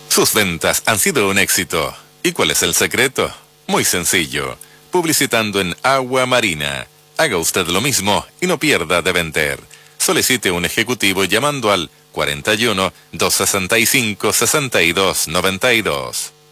Sus ventas han sido un éxito. ¿Y cuál es el secreto? Muy sencillo. Publicitando en Agua Marina. Haga usted lo mismo y no pierda de vender. Solicite un ejecutivo llamando al 41 265 62 92.